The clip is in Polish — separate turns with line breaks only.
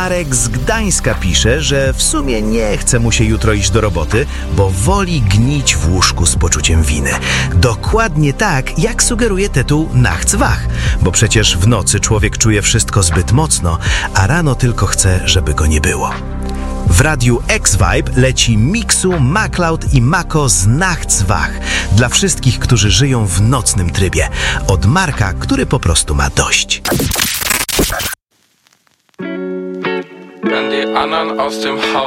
Marek z Gdańska pisze, że w sumie nie chce mu się jutro iść do roboty, bo woli gnić w łóżku z poczuciem winy. Dokładnie tak, jak sugeruje tytuł Nachts wach, bo przecież w nocy człowiek czuje wszystko zbyt mocno, a rano tylko chce, żeby go nie było. W radiu X-Vibe leci Miksu, MacLeod i Mako z Nachts wach. Dla wszystkich, którzy żyją w nocnym trybie. Od Marka, który po prostu ma dość.
Wenn die anderen aus dem Haus